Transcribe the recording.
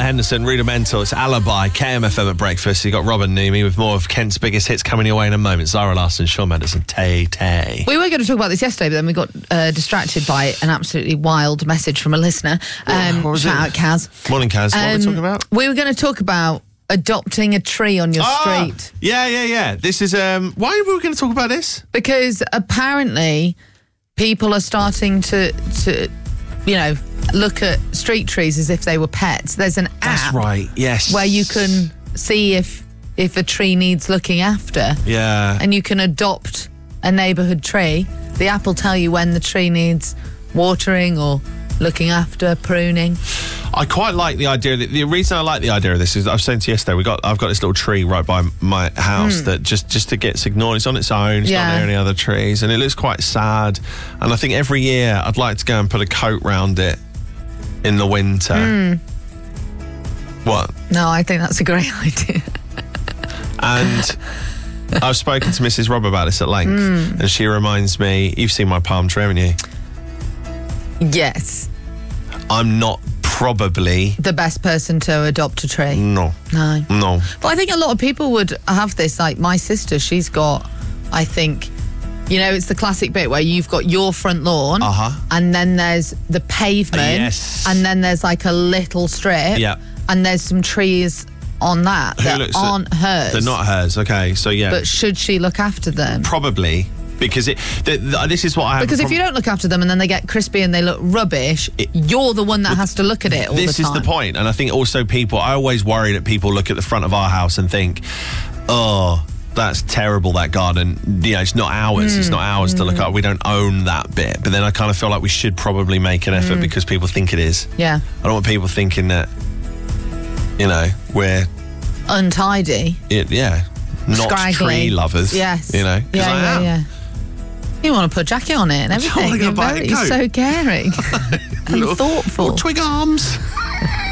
Henderson, Rudimental. It's Alibi, KMFM at breakfast. You got Robin Numi with more of Kent's biggest hits coming your way in a moment. Zara Larsson, Shawn Mendes and Tay Tay. We were going to talk about this yesterday, but then we got distracted by an absolutely wild message from a listener. What was shout it? out, Kaz. Morning, Kaz. What are we talking about? We were going to talk about adopting a tree on your street. Yeah. This is... why were we going to talk about this? Because apparently people are starting to look at street trees as if they were pets. There's an app. That's right, yes. Where you can see if a tree needs looking after. Yeah. And you can adopt a neighbourhood tree. The app will tell you when the tree needs watering or looking after, pruning. I quite like the idea. The reason I like the idea of this is I was saying to you yesterday, I've got this little tree right by my house that just gets ignored. It's on its own. It's not near any other trees, and it looks quite sad. And I think every year I'd like to go and put a coat round it in the winter. What? No, I think that's a great idea. And I've spoken to Mrs. Rob about this at length, and she reminds me, you've seen my palm tree, haven't you? Yes. I'm not probably the best person to adopt a tree. No. But I think a lot of people would have this. Like my sister, she's got, I think, it's the classic bit where you've got your front lawn, and then there's the pavement, and then there's like a little strip, and there's some trees on that aren't hers. They're not hers. Okay, so yeah. But should she look after them? Probably. Because this is what I have. Because if you don't look after them and then they get crispy and they look rubbish, you're the one that has to look at it all the time. This is the point. And I think also I always worry that people look at the front of our house and think, oh, that's terrible, that garden. It's not ours. It's not ours to look at. We don't own that bit. But then I kind of feel like we should probably make an effort because people think it is. Yeah. I don't want people thinking that, we're... untidy. Not scraggly. Tree lovers. Yes. Yeah. You want to put a jacket on it and everything. You're so caring and thoughtful. Twig arms.